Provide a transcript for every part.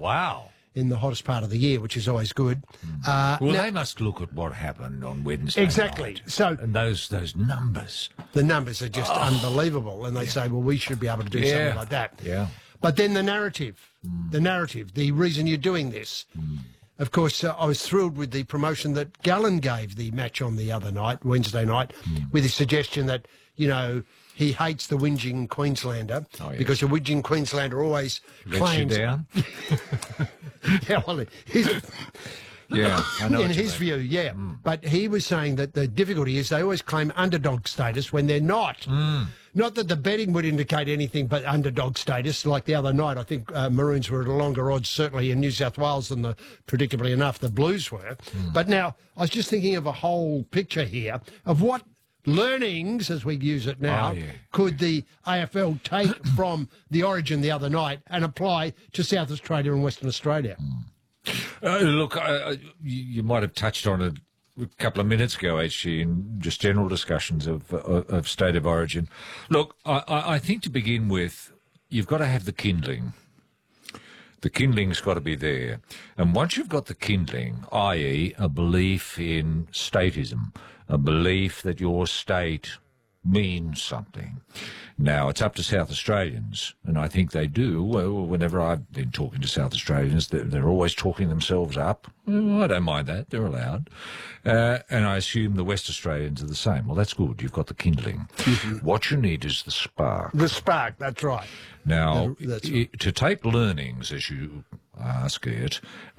Wow. In the hottest part of the year, which is always good. Well, they must look at what happened on Wednesday Exactly. night. So, and those numbers. The numbers are just unbelievable, and they say, well, we should be able to do something like that. Yeah. But then the narrative, the reason you're doing this. Of course, I was thrilled with the promotion that Gallen gave the match on the other night, Wednesday night, with his suggestion that, you know, he hates the whinging Queenslander because the whinging Queenslander always claims... you down? Yeah, well, I know in his view, But he was saying that the difficulty is they always claim underdog status when they're not. Not that the betting would indicate anything but underdog status. Like the other night, I think Maroons were at a longer odds, certainly in New South Wales, than predictably enough, the Blues were. But now, I was just thinking of a whole picture here of what learnings, as we use it now, could the AFL take from the Origin the other night and apply to South Australia and Western Australia? Look, you might have touched on it a couple of minutes ago, HG, in just general discussions of State of Origin. Look, I think to begin with, you've got to have the kindling. The kindling's got to be there. And once you've got the kindling, i.e. a belief in statism, a belief that your state means something. Now, it's up to South Australians, and I think they do. Well, whenever I've been talking to South Australians, they're always talking themselves up. I don't mind that. They're allowed. And I assume the West Australians are the same. Well, that's good. You've got the kindling. What you need is the spark. The spark, that's right. Now, to take learnings, as you ask it,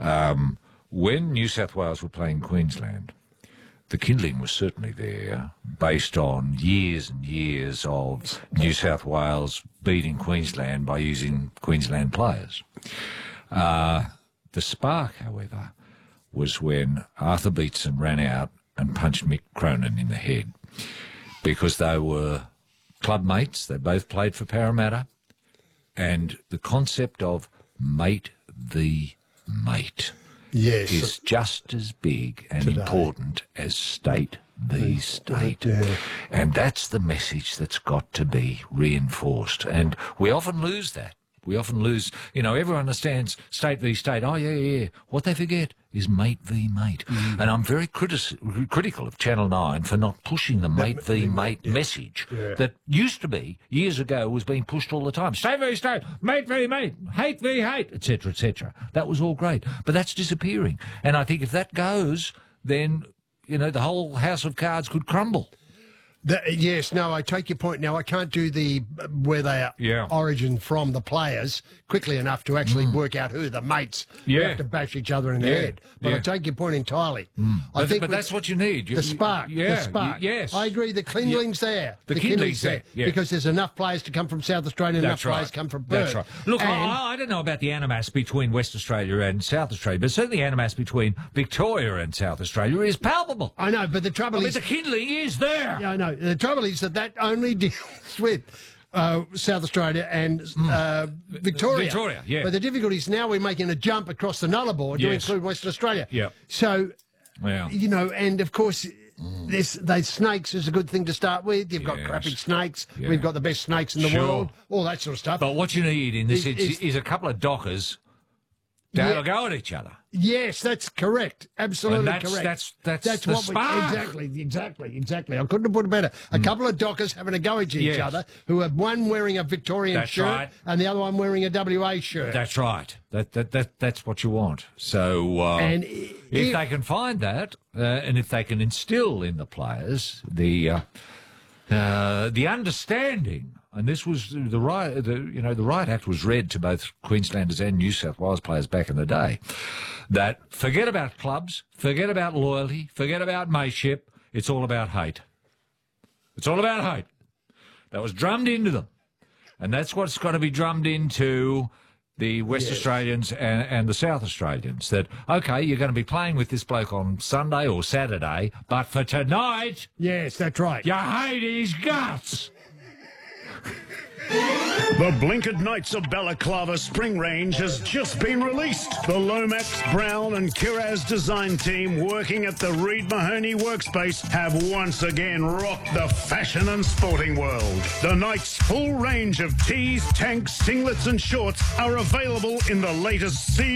when New South Wales were playing Queensland, the kindling was certainly there, based on years and years of New South Wales beating Queensland by using Queensland players. The spark, however, was when Arthur Beetson ran out and punched Mick Cronin in the head, because they were club mates. They both played for Parramatta, and the concept of mate v mate is just as big and important as state v state. And that's the message that's got to be reinforced. And we often lose that. We often lose, everyone understands state v state. Oh, yeah. What they forget is mate v mate. And I'm very critical of Channel 9 for not pushing the mate v mate message that used to be, years ago, was being pushed all the time. State v state, mate v mate, hate v hate, etc., etc. That was all great. But that's disappearing. And I think if that goes, then, the whole house of cards could crumble. Yes, no, I take your point. Now, I can't do where they are origin from the players quickly enough to actually work out who the mates who have to bash each other in the head. But I take your point entirely. I think that's what you need. The spark. The spark. Yes. I agree. The kindling's there. The kindling's there. Because there's enough players to come from South Australia and enough players come from Perth. That's right. Look, I don't know about the animus between West Australia and South Australia, but certainly the animus between Victoria and South Australia is palpable. I know, but the trouble is... the kindling is there. Yeah, I know. The trouble is that only deals with South Australia and Victoria. But the difficulty is now we're making a jump across the Nullarbor to include Western Australia. Yeah. So, and of course... Those snakes is a good thing to start with. You've got crappy snakes. We've got the best snakes in the world. All that sort of stuff. But what you need in this is a couple of dockers to have a go at each other. Yes, that's correct. Absolutely correct. That's what spark. Exactly. I couldn't have put it better. A couple of dockers having a go at each other, who are one wearing a Victorian shirt and the other one wearing a WA shirt. That's right. That's what you want. So and if they can find that, and if they can instill in the players the understanding. And this was the Riot Act was read to both Queenslanders and New South Wales players back in the day. That forget about clubs, forget about loyalty, forget about mateship. It's all about hate. It's all about hate. That was drummed into them, and that's what's got to be drummed into the West Australians and the South Australians. That okay, you're going to be playing with this bloke on Sunday or Saturday, but for tonight, yes, that's right. You hate his guts. The Blinkered Knights of Balaclava Spring Range has just been released. The Lomax, Brown and Kiraz design team working at the Reed Mahoney workspace have once again rocked the fashion and sporting world. The Knights' full range of tees, tanks, singlets and shorts are available in the latest